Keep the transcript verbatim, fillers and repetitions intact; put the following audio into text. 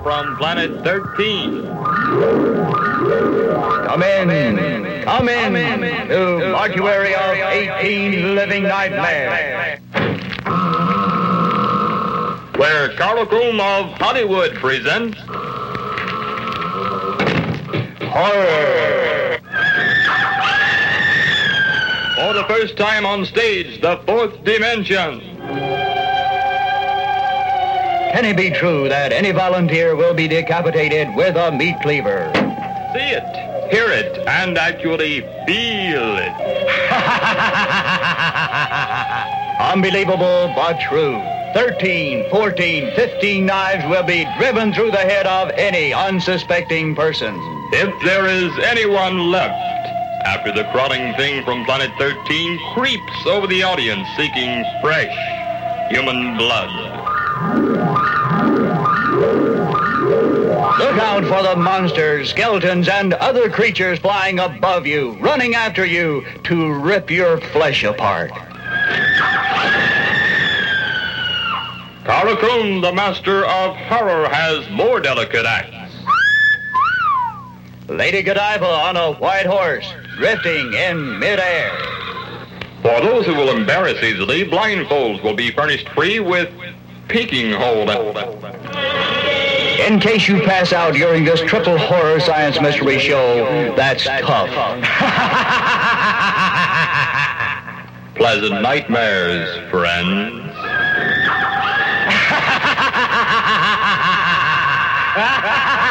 from Planet thirteen. Come in, come in to Mortuary of eighteen Living Nightmares, where Carlo Kroom of Hollywood presents Horror. For the first time on stage, The Fourth Dimension. Can it be true that any volunteer will be decapitated with a meat cleaver? See it, hear it, and actually feel it. Unbelievable but true. thirteen, fourteen, fifteen knives will be driven through the head of any unsuspecting person. If there is anyone left, after the crawling thing from Planet thirteen creeps over the audience seeking fresh human blood. Look out for the monsters, skeletons, and other creatures flying above you, running after you to rip your flesh apart. Carlo Kroom, the master of horror, has more delicate acts. Lady Godiva on a white horse, drifting in midair. For those who will embarrass easily, blindfolds will be furnished free with peeking hold. In case you pass out during this triple horror science mystery show, that's tough. Pleasant nightmares, friends. Ha ha ha ha!